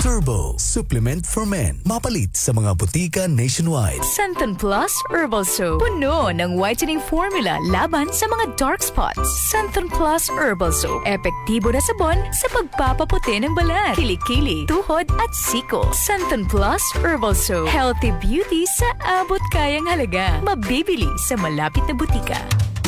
Turbo, supplement for men. Mapalit sa mga butika nationwide. Santon Plus Herbal Soap. Puno ng whitening formula laban sa mga dark spots. Santon Plus Herbal Soap. Epektibo na sabon sa pagpapaputi ng balat, kilikili, tuhod at siko. Santon Plus Herbal Soap. Healthy beauty sa abot kayang halaga. Mabibili sa malapit na butika.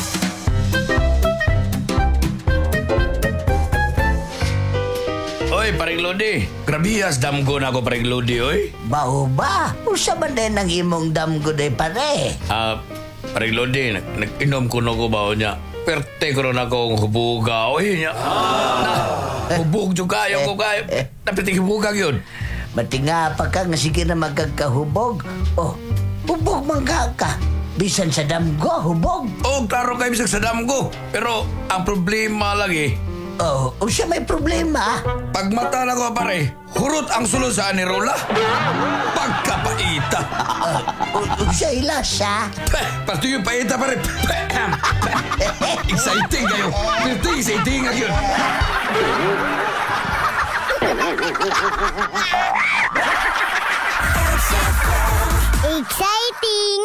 Oy, paring Lodi. Grabihas damgo na ako, paring Lodi, oy. Bao ba? Usa man din ang imong damgo day pare. Paring Lodi, nag-inom ko na ko ba niya. Perte ko na akong hubuga, oy niya. Hubog dyan kayo ko kayo. Napiting hubuga yun. Matinga pa ka nga sige na magkakahubog. Oh, hubog man ka. Bisan sa damgo, hubog. Oh, klaro kayo bisag sa damgo. Pero ang problema lagi, Oh, usa may problema. pag mata na ko, pare, hurot ang sulod sa anirola. Pagkapaita. Usa ilasa. Pati yung paita, pare. Exciting kayo. Exciting ngayon. Exciting!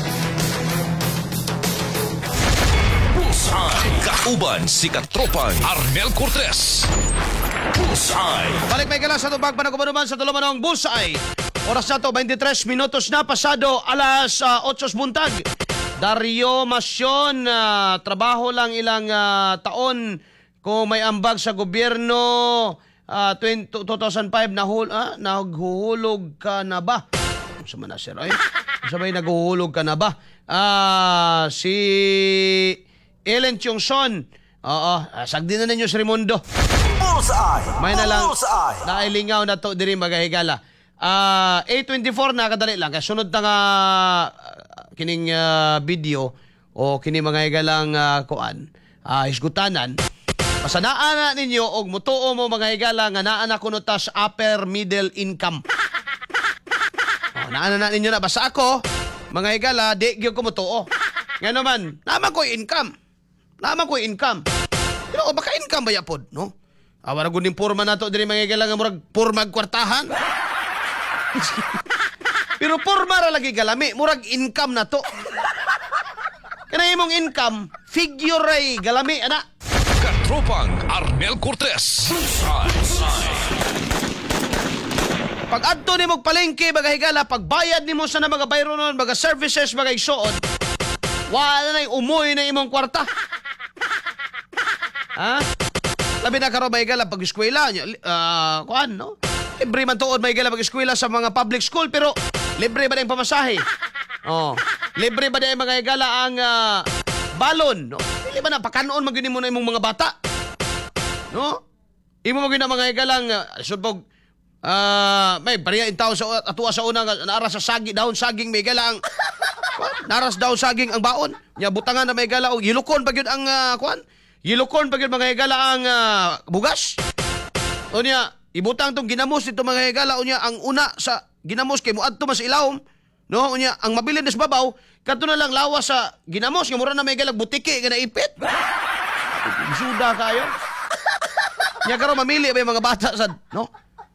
Bullseye. Kauban si Katropang Arnel Cortez. Bullseye. Balik may kala sa tubag panagumanuman sa tulumanong Bullseye. Oras na to, 23 minutos na pasado alas 8 buntag. Dario Masyon, trabaho lang ilang taon kung may ambag sa gobyerno. 2005 naghuhulog ka na ba? Sa man na sir, ay? Sabay naghuhulog ka na ba? Si Ellen Tiongson. Oo, sagdi na ninyo si Raimundo. Bullseye! May na lang, nailingaw na to diri magahigala. 8:24 na kadali lang. Sunod na nga kining video o kining mga higalang kuan, hisgutanan. Pasanaan na ninyo og mutuo mo mga higala nga naa na kuno tas upper middle income. Naan na ninyo na basta ako mga higala di gyud ko mutuo. Nga naman, naman ko income. Pero baka income ba yapod, no? Awara gud ning porma nato diri mga higala nga murag pormag kwartahan. Pero porma ra lagi galami, murag income na to. Kana imong income, figure ray galami ana. Katropang Arnel Cortez. Bullseye. Pag adto nimo palengke baga higala, pagbayad nimo sa na mga bayro nun, mga services, mga igsuon, wala na umoy na imong kwarta. Ha? Labi na karo ba higala pag eskwela nya, kuan no? Libre man tuod may higala pag eskwela sa mga public school, pero libre ba na yung pamasahe? Oh, libre ba na yung mga higala ang balon, no? Dili ba na pakanoon magyud mo na imong mga bata? No? Imo mo gyud mga higalang subog may bariya in taon sa atua sa una naara sa sagi daon saging may galang. Naras daw saging ang baon. Nya butangan na may gala og hilukon pa gyud ang kuan. Hilukon pa gyud mga higala ang bugas. Unya ibutang tong ginamos dito mga higala unya ang una sa ginamos kay muadto mas ilawom. No, unya ang mabilin sa babaw kadto na lang lawas sa ginamos nga mura na may galag butiki nga naipit. Suda kayo. Nya karon mamili ba yung mga bata sa no?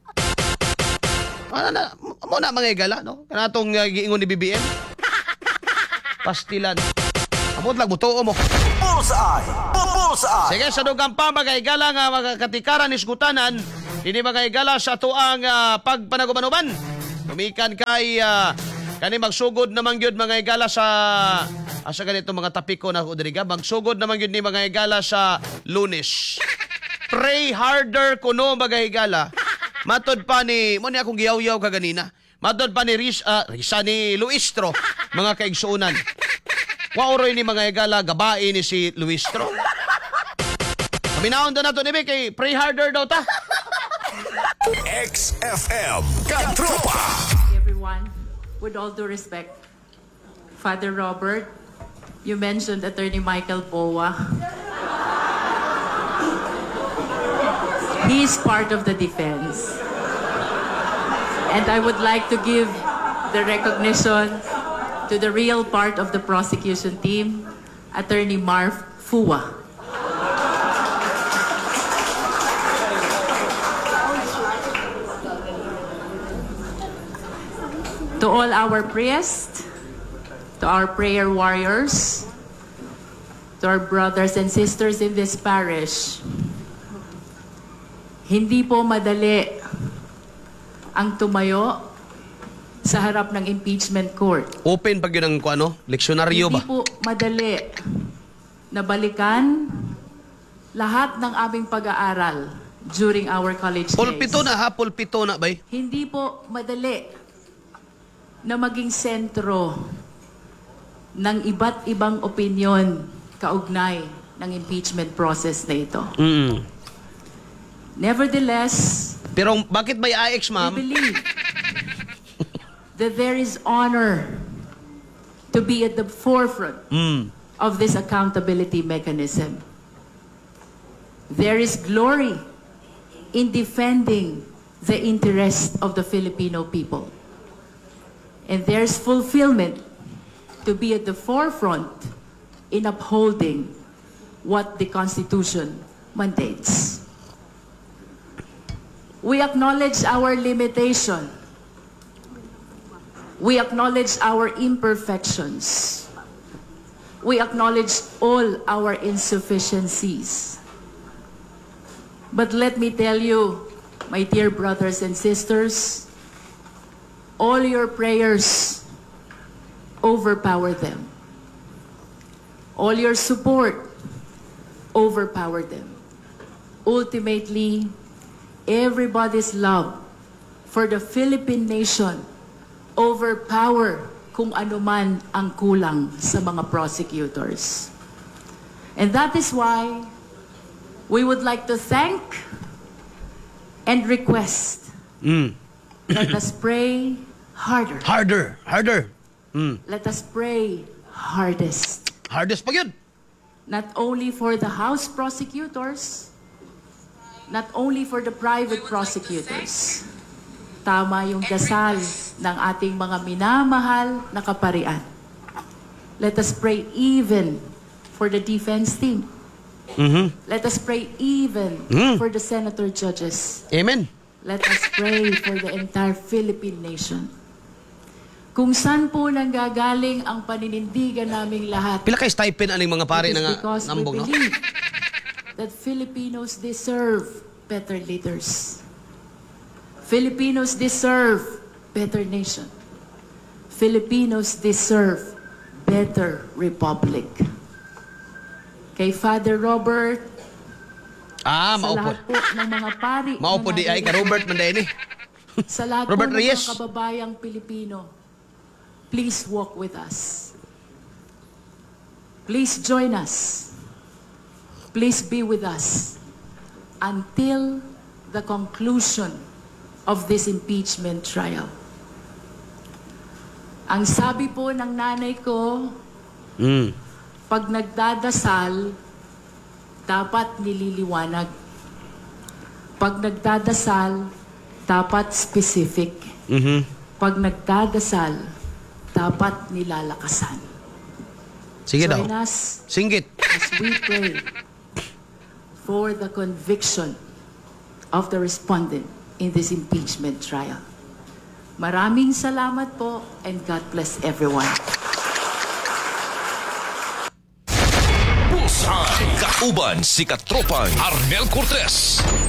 Mo na mga igala no? Kanatong giingon ni BBM. Pastilan. Abot lang butuo mo. Bullseye! Sige, sa dugang pa mga igala nga mga katikaran isgutanan, hindi mga igala sa tuang pagpanagumanuban. Tumikan kay kani magsugod naman gyud mga igala sa asa ganito mga tapiko na Rodriga, magsugod naman gyud ni mga igala sa Lunes. Pray harder kuno mga igala. Matod pa ni mo ni akong giyaw-yaw kaganina. Matod pa ni Risa ni Luistro mga kaigsuunan. Wa oroy ni mga igala gabae ni si Luistro. Kaminaon na to ni kay pray harder daw ta. XFM Katropa! Everyone, with all due respect, Father Robert, you mentioned Attorney Michael Powa. He's part of the defense. And I would like to give the recognition to the real part of the prosecution team, Attorney Marv Fuwa. To all our priests, to our prayer warriors, to our brothers and sisters in this parish, hindi po madali ang tumayo sa harap ng impeachment court. Open pag yun ang leksyonaryo ba? Hindi po madali na balikan lahat ng aming pag-aaral during our college days. Pulpito na ha, pulpito na bay. Hindi po madali na maging sentro ng iba't ibang opinyon kaugnay ng impeachment process na ito. Nevertheless, Pero bakit may IX, we ma'am? believe that there is honor to be at the forefront of this accountability mechanism. There is glory in defending the interest of the Filipino people. And there's fulfillment to be at the forefront in upholding what the Constitution mandates. We acknowledge our limitation. We acknowledge our imperfections. We acknowledge all our insufficiencies. But let me tell you, my dear brothers and sisters, all your prayers overpower them. All your support overpower them. Ultimately, everybody's love for the Philippine nation overpower kung ano man ang kulang sa mga prosecutors. And that is why we would like to thank and request. Let us pray harder. Harder. Let us pray hardest. Hardest pa yun. Not only for the House prosecutors, not only for the private prosecutors. Tama yung dasal ng ating mga minamahal na kaparian. Let us pray even for the defense team. Let us pray even for the senator judges. Amen. Let us pray for the entire Philippine nation. Kung saan po nanggagaling ang paninindigan naming lahat, Pila kay stipend aning mga pare it is na because we nambong, no? believe that Filipinos deserve better leaders. Filipinos deserve better nation. Filipinos deserve better republic. Kay Father Robert, sa maupo. lahat po ng mga pari Maupo di ay ka Robert Manday ni. sa lahat Robert po ng Reyes. mga kababayang Pilipino, please walk with us. Please join us. Please be with us until the conclusion of this impeachment trial. Ang sabi po ng nanay ko, pag nagdadasal, dapat nililiwanag. Pag nagdadasal, dapat specific. Pag nagdadasal, dapat nilalakasan. Sige daw. Join us Singgit. as we pray for the conviction of the respondent in this impeachment trial. Maraming salamat po and God bless everyone. Bullseye. Kauban si Katropang Arnel Cortez.